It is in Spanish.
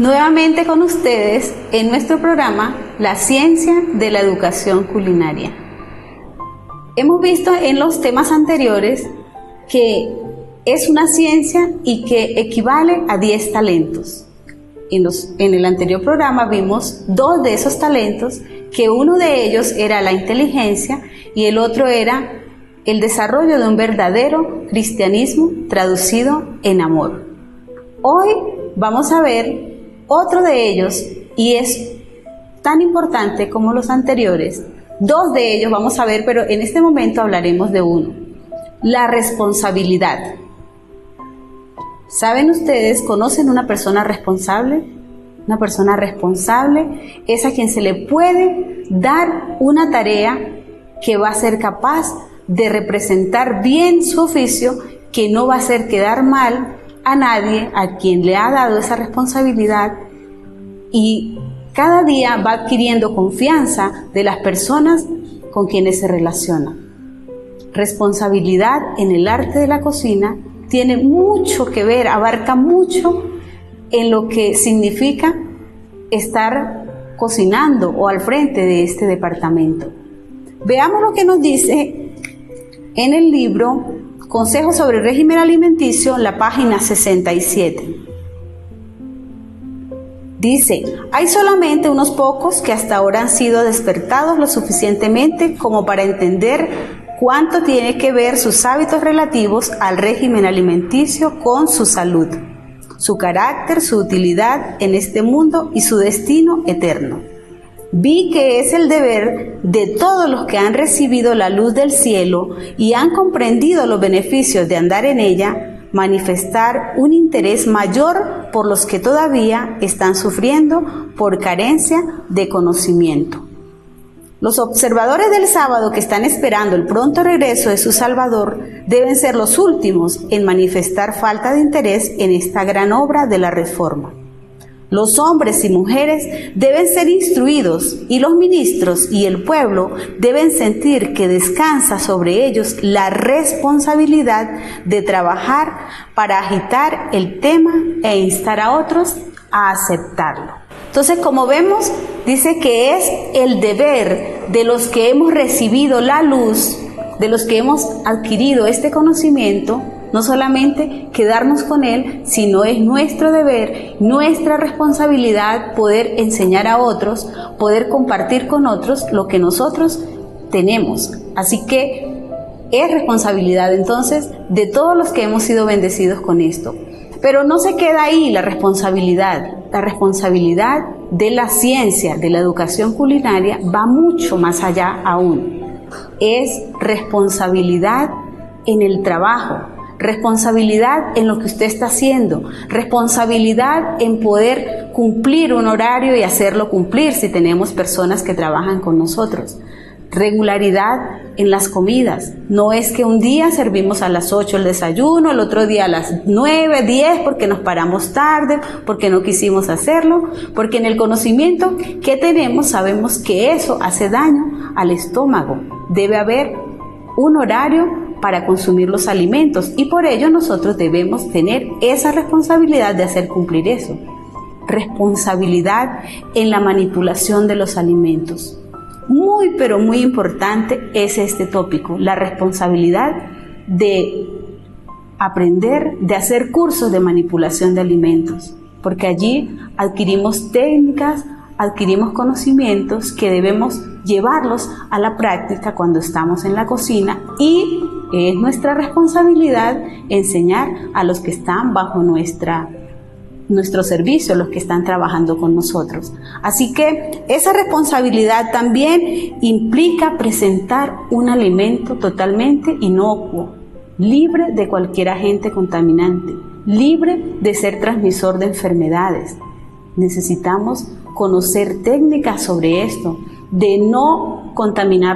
Nuevamente con ustedes en nuestro programa La Ciencia de la Educación Culinaria. Hemos visto en los temas anteriores que es una ciencia y que equivale a 10 talentos. En el anterior programa vimos 2 de esos talentos, que uno de ellos era la inteligencia y el otro era el desarrollo de un verdadero cristianismo traducido en amor. Hoy vamos a ver otro de ellos y es tan importante como los anteriores. 2 de ellos vamos a ver, pero en este momento hablaremos de uno: la responsabilidad. ¿Saben ustedes, conocen una persona responsable? Una persona responsable es a quien se le puede dar una tarea que va a ser capaz de representar bien su oficio, que no va a hacer quedar mal a nadie a quien le ha dado esa responsabilidad, y cada día va adquiriendo confianza de las personas con quienes se relaciona. Responsabilidad en el arte de la cocina tiene mucho que ver, abarca mucho en lo que significa estar cocinando o al frente de este departamento. Veamos lo que nos dice en el libro Consejos sobre el régimen alimenticio, la página 67. Dice: hay solamente unos pocos que hasta ahora han sido despertados lo suficientemente como para entender cuánto tiene que ver sus hábitos relativos al régimen alimenticio con su salud, su carácter, su utilidad en este mundo y su destino eterno. Vi que es el deber de todos los que han recibido la luz del cielo y han comprendido los beneficios de andar en ella, manifestar un interés mayor por los que todavía están sufriendo por carencia de conocimiento. Los observadores del sábado que están esperando el pronto regreso de su Salvador deben ser los últimos en manifestar falta de interés en esta gran obra de la reforma. Los hombres y mujeres deben ser instruidos y los ministros y el pueblo deben sentir que descansa sobre ellos la responsabilidad de trabajar para agitar el tema e instar a otros a aceptarlo. Entonces, como vemos, dice que es el deber de los que hemos recibido la luz, de los que hemos adquirido este conocimiento, no solamente quedarnos con él, sino es nuestro deber, nuestra responsabilidad poder enseñar a otros, poder compartir con otros lo que nosotros tenemos. Así que es responsabilidad entonces de todos los que hemos sido bendecidos con esto. Pero no se queda ahí la responsabilidad de la ciencia, de la educación culinaria va mucho más allá aún. Es responsabilidad en el trabajo, responsabilidad en lo que usted está haciendo, responsabilidad en poder cumplir un horario y hacerlo cumplir si tenemos personas que trabajan con nosotros. Regularidad en las comidas. No es que un día servimos a las 8 el desayuno, el otro día a las 9, 10 porque nos paramos tarde, porque no quisimos hacerlo, porque en el conocimiento que tenemos sabemos que eso hace daño al estómago. Debe haber un horario para consumir los alimentos y por ello nosotros debemos tener esa responsabilidad de hacer cumplir eso. Responsabilidad en la manipulación de los alimentos. Muy, pero muy importante es este tópico, la responsabilidad de aprender, de hacer cursos de manipulación de alimentos, porque allí adquirimos técnicas, adquirimos conocimientos que debemos llevarlos a la práctica cuando estamos en la cocina y es nuestra responsabilidad enseñar a los que están bajo nuestro servicio, los que están trabajando con nosotros. Así que esa responsabilidad también implica presentar un alimento totalmente inocuo, libre de cualquier agente contaminante, libre de ser transmisor de enfermedades. Necesitamos conocer técnicas sobre esto, de no contaminar